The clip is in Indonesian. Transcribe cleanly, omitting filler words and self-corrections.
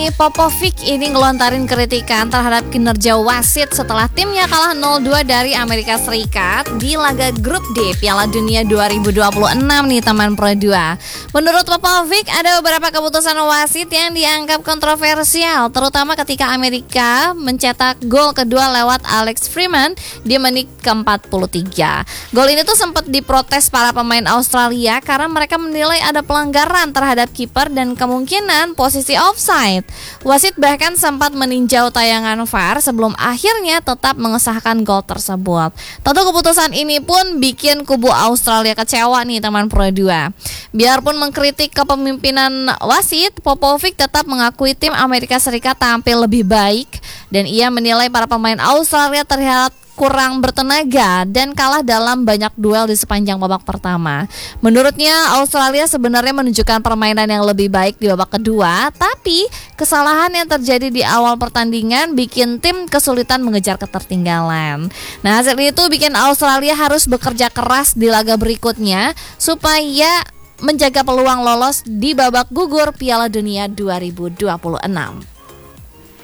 Popovic ini ngelontarin kritikan terhadap kinerja wasit setelah timnya kalah 0-2 dari Amerika Serikat di laga grup D Piala Dunia 2026 nih teman Pro 2. Menurut Popovic ada beberapa keputusan wasit yang dianggap kontroversial, terutama ketika Amerika mencetak gol kedua lewat Alex Freeman di menit ke-43. Gol ini tuh sempat diprotes para pemain Australia karena mereka menilai ada pelanggaran terhadap kiper dan kemungkinan posisi offside. Wasit bahkan sempat meninjau tayangan VAR sebelum akhirnya tetap mengesahkan gol tersebut. Tentu keputusan ini pun bikin kubu Australia kecewa nih teman Pro 2. Biarpun mengkritik kepemimpinan wasit, Popovic tetap mengakui tim Amerika Serikat tampil lebih baik dan ia menilai para pemain Australia terlihat kurang bertenaga dan kalah dalam banyak duel di sepanjang babak pertama. Menurutnya Australia sebenarnya menunjukkan permainan yang lebih baik di babak kedua, tapi kesalahan yang terjadi di awal pertandingan bikin tim kesulitan mengejar ketertinggalan. Nah, hasil itu bikin Australia harus bekerja keras di laga berikutnya supaya menjaga peluang lolos di babak gugur Piala Dunia 2026.